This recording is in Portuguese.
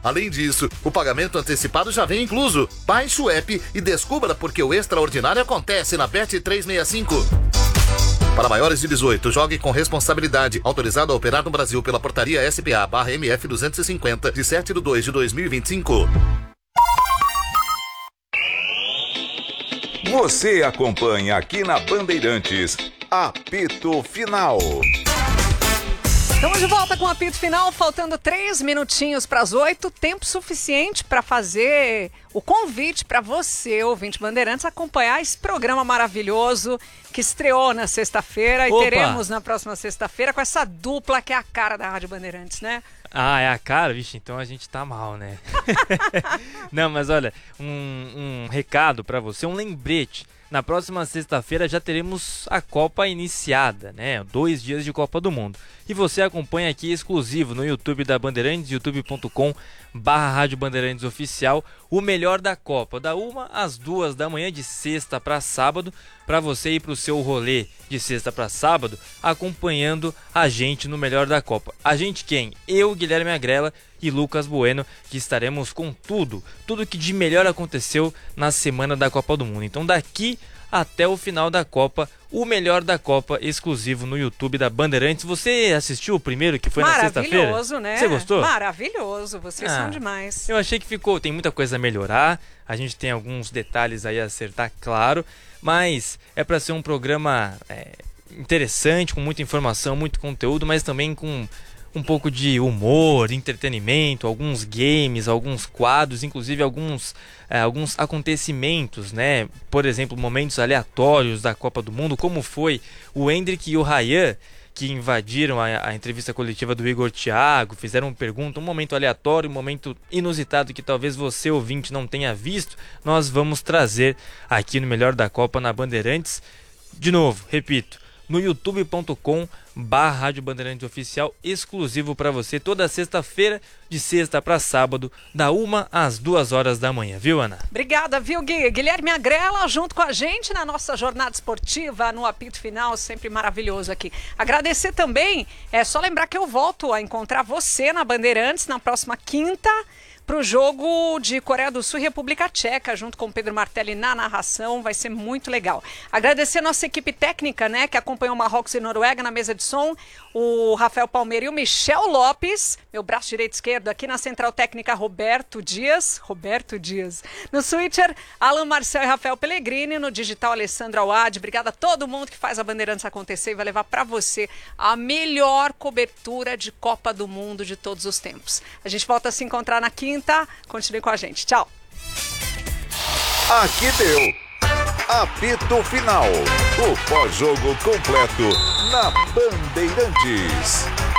Além disso, o pagamento antecipado já vem incluso. Baixe o app e descubra porque o extraordinário acontece na Bet365. Para maiores de 18, jogue com responsabilidade. Autorizado a operar no Brasil pela portaria SPA/MF 250, de 7/2/2025. Você acompanha aqui na Bandeirantes, Apito Final. Estamos de volta com o apito final, faltando 3 minutinhos para as 8, tempo suficiente para fazer o convite para você, ouvinte Bandeirantes, acompanhar esse programa maravilhoso que estreou na sexta-feira e teremos na próxima sexta-feira com essa dupla que é a cara da Rádio Bandeirantes, né? Ah, é a cara? Vixe, então a gente tá mal, né? Não, mas olha, um recado para você, um lembrete. Na próxima sexta-feira já teremos a Copa iniciada, né? 2 dias de Copa do Mundo. E você acompanha aqui exclusivo no YouTube da Bandeirantes, youtube.com/Rádio Bandeirantes Oficial, o melhor da Copa, da 1 às 2 da manhã, de sexta para sábado, para você ir para o seu rolê de sexta para sábado, acompanhando a gente no melhor da Copa. A gente quem? Eu, Guilherme Agrela e Lucas Bueno, que estaremos com tudo que de melhor aconteceu na semana da Copa do Mundo. Então daqui até o final da Copa, o melhor da Copa exclusivo no YouTube da Bandeirantes. Você assistiu o primeiro, que foi na sexta-feira? Maravilhoso, né? Você gostou? Maravilhoso, vocês são demais. Eu achei que tem muita coisa a melhorar, a gente tem alguns detalhes aí a acertar, claro, mas é para ser um programa interessante, com muita informação, muito conteúdo, mas também com um pouco de humor, entretenimento, alguns games, alguns quadros, inclusive alguns acontecimentos, né? Por exemplo, momentos aleatórios da Copa do Mundo, como foi o Hendrick e o Ryan, que invadiram a entrevista coletiva do Igor Thiago, fizeram uma pergunta, um momento aleatório, um momento inusitado que talvez você, ouvinte, não tenha visto. Nós vamos trazer aqui no Melhor da Copa na Bandeirantes. De novo, repito, no youtube.com/Rádio Bandeirantes Oficial, exclusivo para você, toda sexta-feira, de sexta para sábado, da 1 às 2 horas da manhã, viu, Ana? Obrigada, viu, Gui? Guilherme Agrela junto com a gente na nossa jornada esportiva, no apito final, sempre maravilhoso aqui. Agradecer também, só lembrar que eu volto a encontrar você na Bandeirantes na próxima quinta, para o jogo de Coreia do Sul e República Tcheca, junto com o Pedro Martelli na narração, vai ser muito legal. Agradecer a nossa equipe técnica, né, que acompanhou Marrocos e Noruega na mesa de som, o Rafael Palmeira e o Michel Lopes, meu braço direito e esquerdo, aqui na Central Técnica, Roberto Dias, no Switcher, Alan Marcel e Rafael Pellegrini, no Digital, Alessandra Awad. Obrigada a todo mundo que faz a Bandeirantes acontecer e vai levar para você a melhor cobertura de Copa do Mundo de todos os tempos. A gente volta a se encontrar na quinta. Continue com a gente. Tchau. Aqui deu apito final. O pós-jogo completo na Bandeirantes.